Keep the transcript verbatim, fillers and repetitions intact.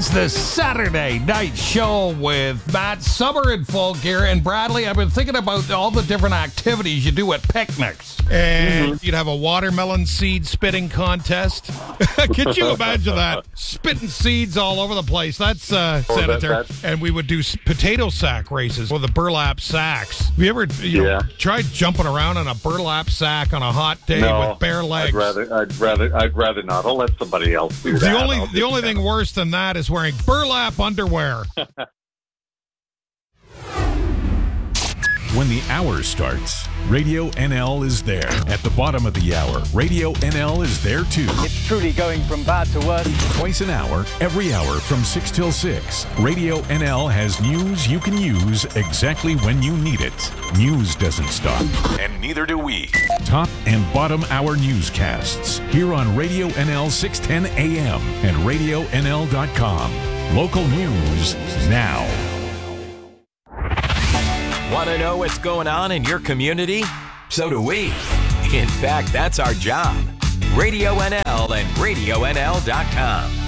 It's the Saturday Night Show with Matt Summer in full gear. And Bradley, I've been thinking about all the different activities you do at picnics. And mm-hmm. you'd have a watermelon seed spitting contest. Could you imagine that? Spitting seeds all over the place. That's uh, oh, Senator. That, that. And we would do potato sack races with the burlap sacks. Have you ever you yeah. know, tried jumping around on a burlap sack on a hot day no, with bare legs? I'd rather, I'd rather, I'd rather not. I'll let somebody else do the that. Only, I'll the only thing worse than that is wearing burlap underwear. When the hour starts, Radio N L is there. At the bottom of the hour, Radio N L is there too. It's truly going from bad to worse. Twice an hour, every hour from six till six. Radio N L has news you can use exactly when you need it. News doesn't stop, and neither do we. Top and bottom hour newscasts here on Radio N L six ten A M and radio N L dot com. Local news now. Want to know what's going on in your community? So do we. In fact, that's our job. Radio N L and radio N L dot com.